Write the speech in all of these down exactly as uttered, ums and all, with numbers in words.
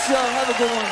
Thanks, y'all. Have a good one.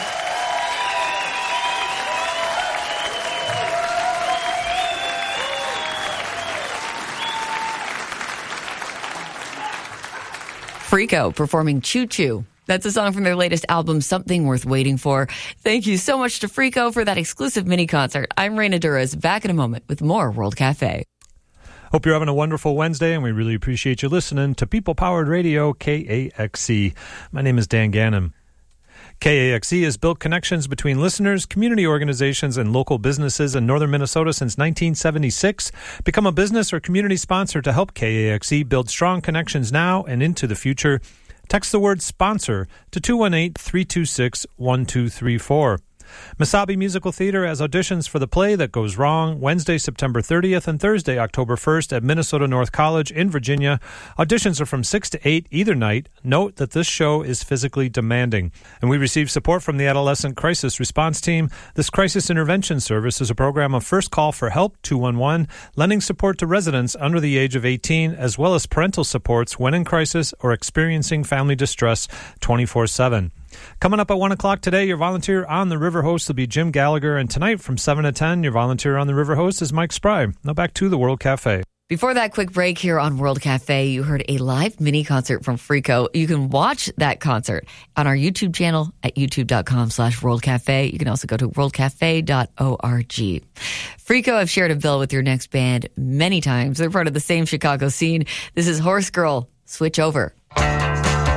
Freako performing Choo Choo. That's a song from their latest album, Something Worth Waiting For. Thank you so much to Freako for that exclusive mini concert. I'm Raina Duras, back in a moment with more World Cafe. Hope you're having a wonderful Wednesday, and we really appreciate you listening to People-Powered Radio, K A X C. My name is Dan Gannon. K A X C has built connections between listeners, community organizations, and local businesses in northern Minnesota since nineteen seventy-six. Become a business or community sponsor to help K A X C build strong connections now and into the future. Text the word SPONSOR to two one eight, three two six, one two three four. Mesabi Musical Theater has auditions for the play That Goes Wrong Wednesday, September thirtieth and Thursday, October first at Minnesota North College in Virginia. Auditions are from six to eight either night. Note that this show is physically demanding. And we receive support from the Adolescent Crisis Response Team. This crisis intervention service is a program of First Call for Help two one one, lending support to residents under the age of eighteen, as well as parental supports when in crisis or experiencing family distress twenty-four seven. Coming up at one o'clock today, your volunteer on the River Host will be Jim Gallagher, and tonight from seven to ten, your volunteer on the River Host is Mike Spry. Now back to the World Cafe. Before that quick break here on World Cafe, you heard a live mini concert from Freako. You can watch that concert on our YouTube channel at youtube.com slash World Cafe. You can also go to world cafe dot org. Freako have shared a bill with your next band many times. They're part of the same Chicago scene. This is Horse Girl, Switch Over.